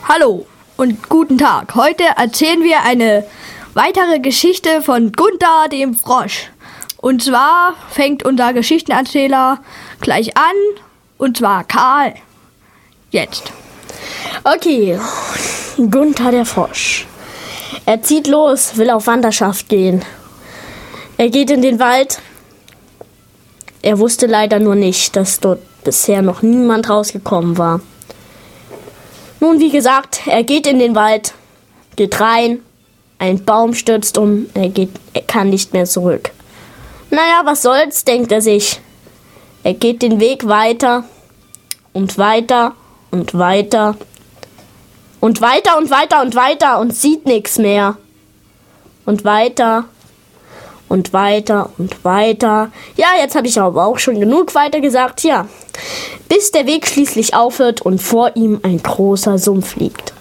Hallo und guten Tag. Heute erzählen wir eine weitere Geschichte von Gunther dem Frosch. Und zwar fängt unser Geschichtenerzähler gleich an, und zwar Karl. Jetzt. Okay, Gunther der Frosch. Er zieht los, will auf Wanderschaft gehen. Er geht in den Wald. Er wusste leider nur nicht, dass dort bisher noch niemand rausgekommen war. Nun, wie gesagt, er geht in den Wald, geht rein, ein Baum stürzt um, er kann nicht mehr zurück. Naja, was soll's, denkt er sich. Er geht den Weg weiter und weiter und weiter und weiter und weiter und weiter und sieht nichts mehr. Und weiter und weiter und weiter. Ja, jetzt habe ich aber auch schon genug weiter gesagt, ja. Bis der Weg schließlich aufhört und vor ihm ein großer Sumpf liegt.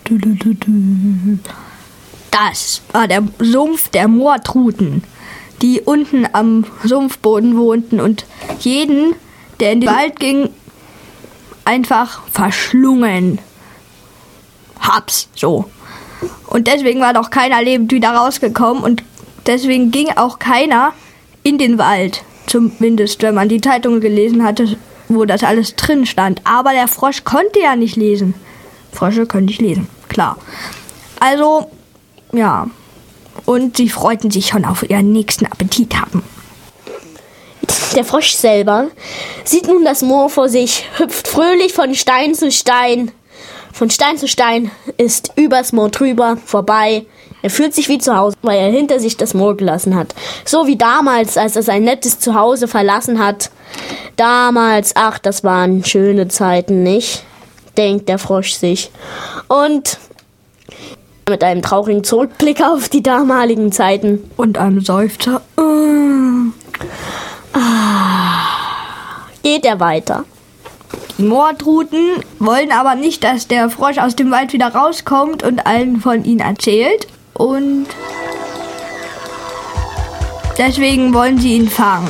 Das war der Sumpf der Moortruten, die unten am Sumpfboden wohnten und jeden, der in den Wald ging, einfach verschlungen. Hab's so. Und deswegen war doch keiner lebend wieder rausgekommen und deswegen ging auch keiner in den Wald. Zumindest, wenn man die Zeitung gelesen hatte, wo das alles drin stand. Aber der Frosch konnte ja nicht lesen. Frösche können nicht lesen, klar. Also, ja. Und sie freuten sich schon auf ihren nächsten Appetit haben. Der Frosch selber sieht nun das Moor vor sich, hüpft fröhlich von Stein zu Stein. Von Stein zu Stein ist übers Moor drüber, vorbei. Er fühlt sich wie zu Hause, weil er hinter sich das Moor gelassen hat. So wie damals, als er sein nettes Zuhause verlassen hat. Damals, ach, das waren schöne Zeiten, nicht? Denkt der Frosch sich. Und mit einem traurigen Zurückblick auf die damaligen Zeiten. Und einem Seufzer. Geht er weiter. Die Moortruten wollen aber nicht, dass der Frosch aus dem Wald wieder rauskommt und allen von ihnen erzählt. Und deswegen wollen sie ihn fangen.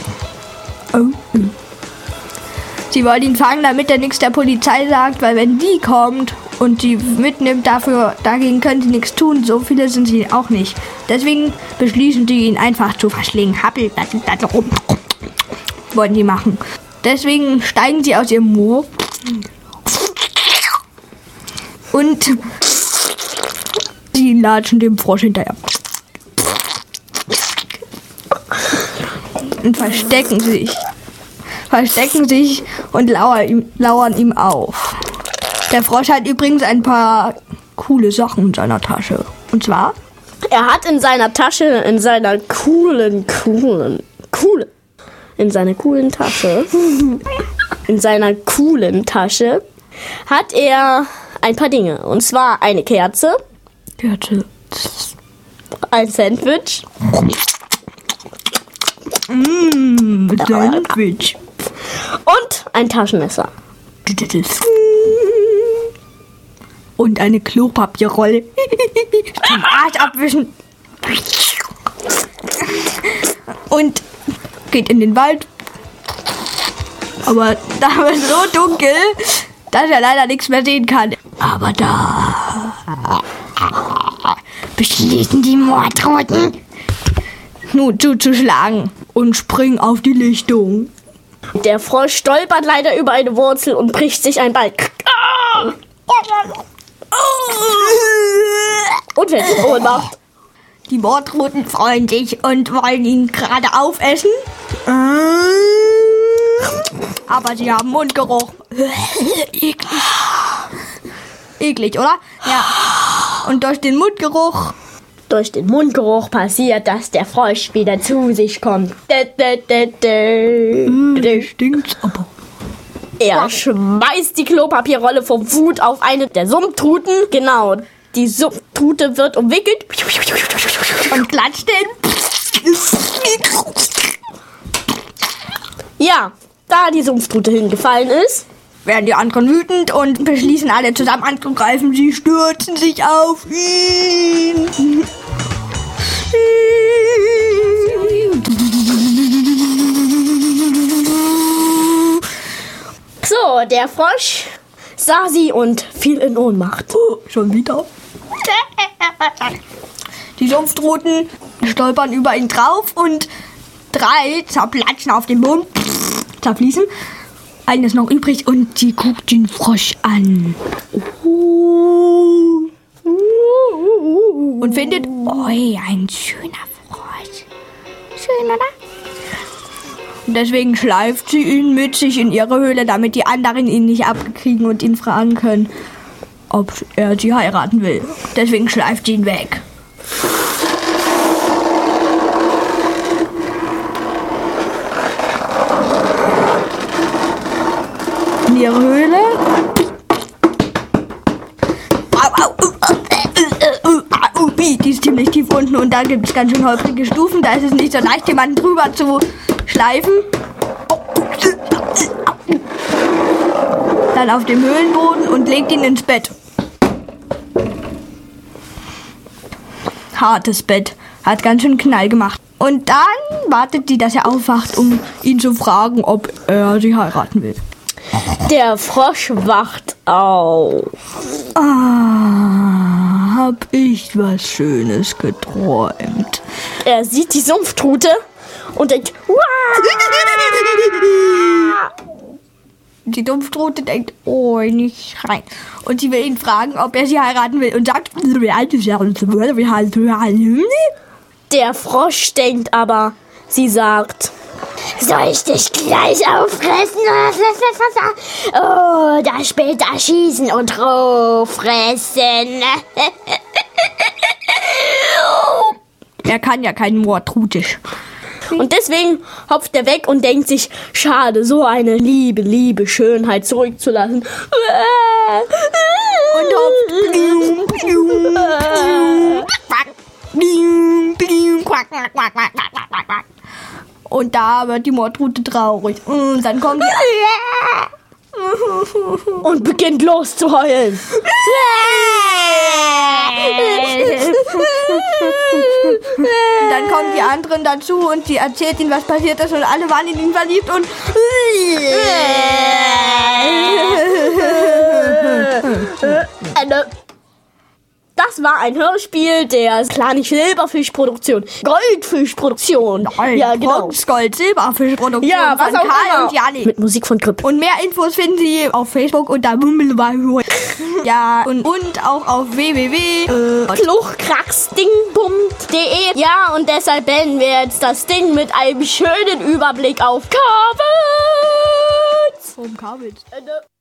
Sie wollen ihn fangen, damit er nichts der Polizei sagt, weil wenn die kommt und sie mitnimmt, dagegen können sie nichts tun. So viele sind sie auch nicht. Deswegen beschließen sie, ihn einfach zu verschlingen. Happel, wollen die machen. Deswegen steigen sie aus ihrem Moor und sie latschen dem Frosch hinterher. Und verstecken sich und lauern ihm auf. Der Frosch hat übrigens ein paar coole Sachen in seiner Tasche. Und zwar? Er hat in seiner Tasche, in seiner coolen Tasche hat er ein paar Dinge. Und zwar eine Kerze. Ein Sandwich. Sandwich. Und ein Taschenmesser. Und eine Klopapierrolle. Zum Arsch abwischen. Und geht in den Wald. Aber da wird es so dunkel, dass er leider nichts mehr sehen kann. Aber da beschließen die Moortruten, nun zuzuschlagen und springen auf die Lichtung. Der Frosch stolpert leider über eine Wurzel und bricht sich ein Bein. Und fällt in Ohnmacht. Die Moortruten freuen sich und wollen ihn gerade aufessen. Aber sie haben Mundgeruch. Eklig, oder? Ja. Und durch den Mundgeruch passiert, dass der Frosch wieder zu sich kommt. Stinkt's aber. Er schmeißt die Klopapierrolle vor Wut auf eine der Sumpftruten. Genau, die Sumpftrute wird umwickelt. Und klatscht den. Ja, da die Sumpftrute hingefallen ist, werden die anderen wütend und beschließen alle zusammen anzugreifen. Sie stürzen sich auf ihn. So, der Frosch sah sie und fiel in Ohnmacht. Oh, schon wieder. Die Sumpftruten stolpern über ihn drauf und 3 zerplatschen auf dem Boden, zerfließen. Eine ist noch übrig und sie guckt den Frosch an. Und findet, oi, ein schöner Frosch. Schön, oder? Und deswegen schleift sie ihn mit sich in ihre Höhle, damit die anderen ihn nicht abkriegen und ihn fragen können, ob er sie heiraten will. Deswegen schleift sie ihn weg. In ihre Höhle. Die ist ziemlich tief unten und da gibt es ganz schön holprige Stufen. Da ist es nicht so leicht, jemanden drüber zu schleifen. Dann auf dem Höhlenboden und legt ihn ins Bett. Hartes Bett. Hat ganz schön Knall gemacht. Und dann wartet sie, dass er aufwacht, um ihn zu fragen, ob er sie heiraten will. Der Frosch wacht auf. Ah, hab ich was Schönes geträumt. Er sieht die Sumpftrute und denkt, Die Sumpftrute denkt, oh, nicht schreien. Und sie will ihn fragen, ob er sie heiraten will und sagt, der Frosch denkt aber, sie sagt, soll ich dich gleich auffressen? Oder später schießen und roh fressen. er kann ja kein Mordrutisch. Und deswegen hopft er weg und denkt sich, schade, so eine liebe Schönheit zurückzulassen. Und hopft. Und da wird die Mordrute traurig. Und dann kommt und beginnt loszuheulen. Dann kommen die anderen dazu und sie erzählt ihnen, was passiert ist und alle waren in ihn verliebt und das war ein Hörspiel der Klanich-Silberfisch-Produktion. Goldfisch-Produktion. ja, genau. Gold-Silberfisch-Produktion ja, von Karl und Janni. Mit Musik von Grip. Und mehr Infos finden Sie auf Facebook unter ja, und auch auf www.kluchkraxdingbum.de. Ja, und deshalb beenden wir jetzt das Ding mit einem schönen Überblick auf Kabels. Kabels. Ende.